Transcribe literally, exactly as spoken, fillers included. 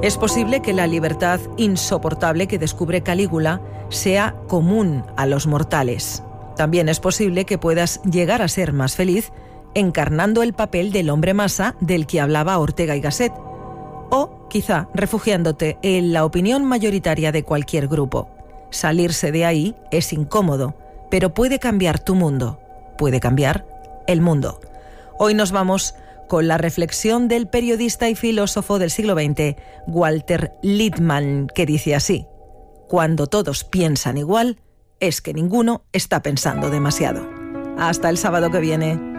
Es posible que la libertad insoportable que descubre Calígula sea común a los mortales. También es posible que puedas llegar a ser más feliz encarnando el papel del hombre masa del que hablaba Ortega y Gasset, o quizá refugiándote en la opinión mayoritaria de cualquier grupo. Salirse de ahí es incómodo, pero puede cambiar tu mundo, puede cambiar el mundo. Hoy nos vamos con la reflexión del periodista y filósofo del siglo veinte, Walter Lippmann, que dice así: cuando todos piensan igual, es que ninguno está pensando demasiado. Hasta el sábado que viene.